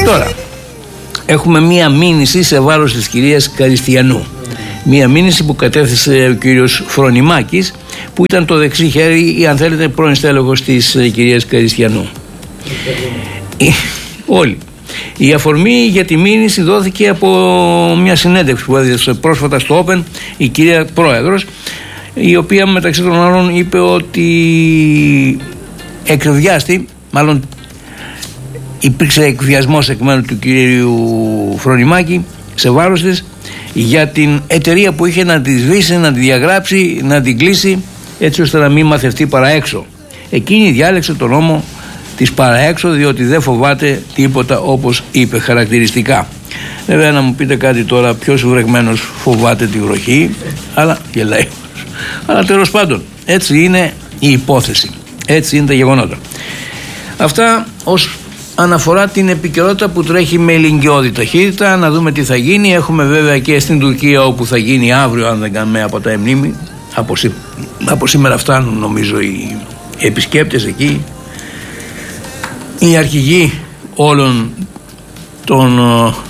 Τώρα έχουμε μία μήνυση σε βάρος της κυρίας Καριστιανού. Μία μήνυση που κατέθεσε ο κύριος Φρονιμάκης, που ήταν το δεξί χέρι ή αν θέλετε πρώην στέλεχος της κυρίας Καριστιανού. Όλοι. Η αφορμή για τη μήνυση δόθηκε από μια συνέντευξη που έδωσε πρόσφατα στο Open η κυρία Πρόεδρος, η οποία μεταξύ των άλλων είπε ότι εκβιάστη, μάλλον υπήρξε εκβιασμός εκ μέρους του κυρίου Φρονιμάκη σε βάρος της για την εταιρεία που είχε να τη σβήσει, να τη διαγράψει, να την κλείσει, έτσι ώστε να μην μαθευτεί παραέξω. Εκείνη διάλεξε τον νόμο της παραέξω, διότι δεν φοβάται τίποτα, όπως είπε χαρακτηριστικά. Βέβαια, να μου πείτε κάτι τώρα, ποιος βρεγμένος φοβάται τη βροχή, αλλά γελάει. Αλλά τέλος πάντων, έτσι είναι η υπόθεση, έτσι είναι τα γεγονότα. Αυτά ως αναφορά την επικαιρότητα που τρέχει με ηλικιώδη ταχύτητα. Να δούμε τι θα γίνει. Έχουμε βέβαια και στην Τουρκία, όπου θα γίνει αύριο, αν δεν κάνουμε από τα μνήμη. Από σήμερα φτάνουν νομίζω οι επισκέπτες εκεί, οι αρχηγοί όλων των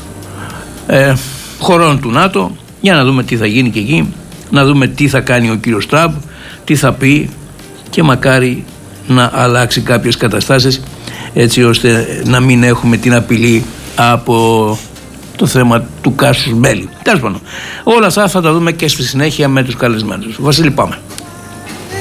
χωρών του ΝΑΤΟ, για να δούμε τι θα γίνει και εκεί, να δούμε τι θα κάνει ο κύριος Τραμπ, τι θα πει, και μακάρι να αλλάξει κάποιες καταστάσεις, έτσι ώστε να μην έχουμε την απειλή από το θέμα του κάσους μπέλι. Τέλος πάντων, όλα αυτά θα τα δούμε και στη συνέχεια με τους καλεσμένους. Βασίλη, πάμε.